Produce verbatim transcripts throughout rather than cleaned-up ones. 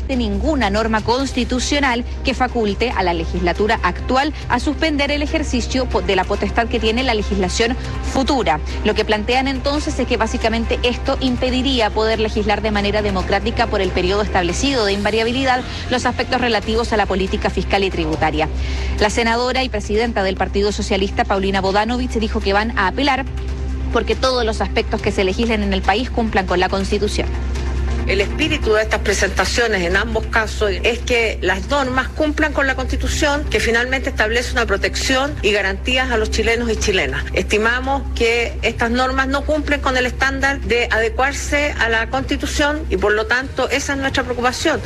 existe ninguna norma constitucional que faculte a la legislatura actual a suspender el ejercicio de la potestad que tiene la legislación futura. Lo que plantean entonces es que básicamente esto impediría poder legislar de manera democrática por el periodo establecido de invariabilidad los aspectos relativos a la política fiscal y tributaria. La senadora y presidenta del Partido Socialista, Paulina Bodanovich, dijo que van a apelar porque todos los aspectos que se legislen en el país cumplan con la Constitución. El espíritu de estas presentaciones en ambos casos es que las normas cumplan con la Constitución, que finalmente establece una protección y garantías a los chilenos y chilenas. Estimamos que estas normas no cumplen con el estándar de adecuarse a la Constitución y por lo tanto esa es nuestra preocupación.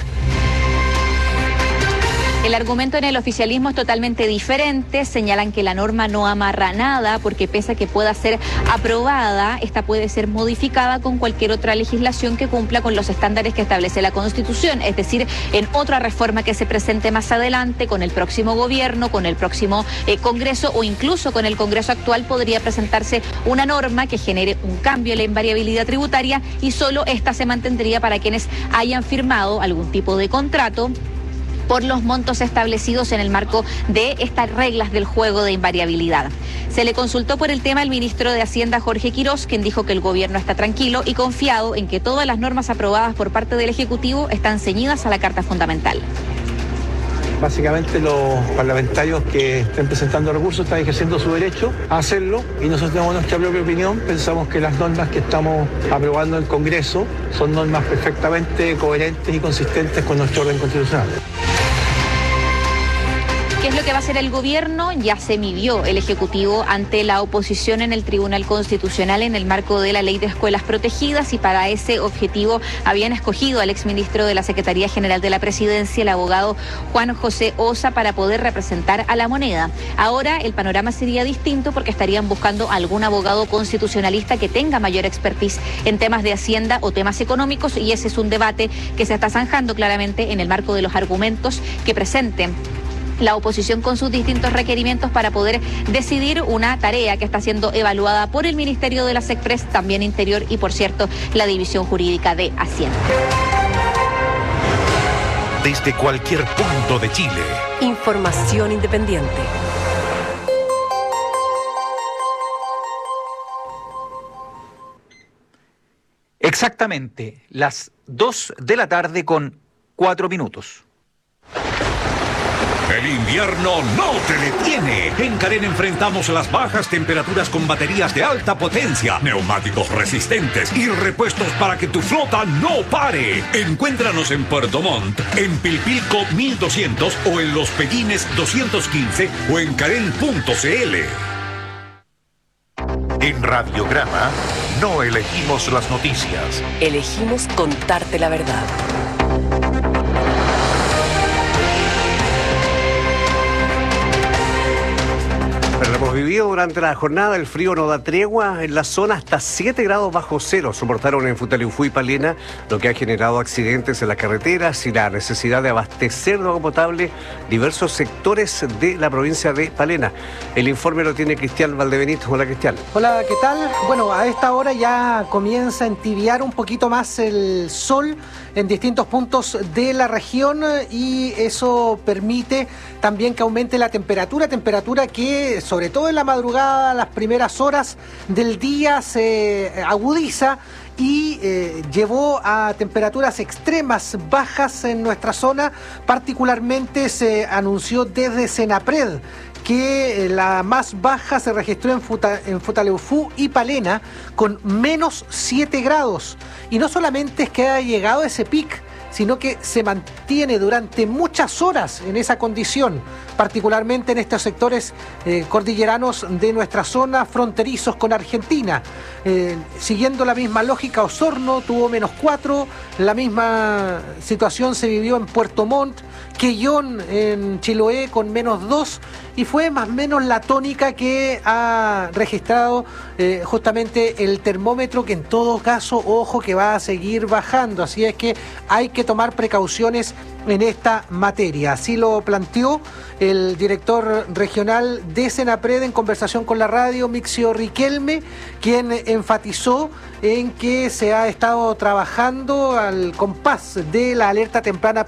El argumento en el oficialismo es totalmente diferente. Señalan que la norma no amarra nada porque pese a que pueda ser aprobada, esta puede ser modificada con cualquier otra legislación que cumpla con los estándares que establece la Constitución, es decir, en otra reforma que se presente más adelante con el próximo gobierno, con el próximo eh, Congreso o incluso con el Congreso actual podría presentarse una norma que genere un cambio en la invariabilidad tributaria y solo esta se mantendría para quienes hayan firmado algún tipo de contrato por los montos establecidos en el marco de estas reglas del juego de invariabilidad. Se le consultó por el tema al ministro de Hacienda, Jorge Quirós, quien dijo que el gobierno está tranquilo y confiado en que todas las normas aprobadas por parte del Ejecutivo están ceñidas a la Carta Fundamental. Básicamente los parlamentarios que estén presentando recursos están ejerciendo su derecho a hacerlo y nosotros tenemos nuestra propia opinión. Pensamos que las normas que estamos aprobando en el Congreso son normas perfectamente coherentes y consistentes con nuestro orden constitucional. ¿Qué es lo que va a hacer el gobierno? Ya se midió el Ejecutivo ante la oposición en el Tribunal Constitucional en el marco de la Ley de Escuelas Protegidas y para ese objetivo habían escogido al exministro de la Secretaría General de la Presidencia, el abogado Juan José Osa, para poder representar a la moneda. Ahora el panorama sería distinto porque estarían buscando algún abogado constitucionalista que tenga mayor expertise en temas de Hacienda o temas económicos y ese es un debate que se está zanjando claramente en el marco de los argumentos que presenten la oposición con sus distintos requerimientos para poder decidir una tarea que está siendo evaluada por el Ministerio de la SECPRES, también Interior y, por cierto, la División Jurídica de Hacienda. Desde cualquier punto de Chile. Información independiente. Exactamente, las dos de la tarde con cuatro minutos. El invierno no te detiene. En Karen enfrentamos las bajas temperaturas con baterías de alta potencia, neumáticos resistentes y repuestos para que tu flota no pare. Encuéntranos en Puerto Montt, en Pilpilco mil doscientos o en Los Pellines doscientos quince o en karen punto c l. En Radiograma no elegimos las noticias. Elegimos contarte la verdad. Pero lo hemos vivido durante la jornada, el frío no da tregua en la zona, hasta siete grados bajo cero soportaron en Futaleufú y Palena, lo que ha generado accidentes en las carreteras y la necesidad de abastecer de agua potable diversos sectores de la provincia de Palena. El informe lo tiene Cristian Valdebenito. Hola, Cristian. Hola, ¿qué tal? Bueno, a esta hora ya comienza a entibiar un poquito más el sol en distintos puntos de la región y eso permite también que aumente la temperatura, temperatura que sobre todo en la madrugada, las primeras horas del día se agudiza y eh, llevó a temperaturas extremas bajas en nuestra zona. Particularmente se anunció desde Senapred que la más baja se registró en, Futa, en Futaleufú y Palena con menos siete grados. Y no solamente es que haya llegado ese pic, sino que se mantiene durante muchas horas en esa condición, particularmente en estos sectores eh, cordilleranos de nuestra zona, fronterizos con Argentina. Eh, siguiendo la misma lógica, Osorno tuvo menos cuatro, la misma situación se vivió en Puerto Montt, Quellón en Chiloé con menos dos, y fue más o menos la tónica que ha registrado eh, justamente el termómetro, que en todo caso, ojo, que va a seguir bajando, así es que hay que tomar precauciones en esta materia. Así lo planteó el director regional de Senapred en conversación con la radio, Mixio Riquelme, quien enfatizó en que se ha estado trabajando al compás de la alerta temprana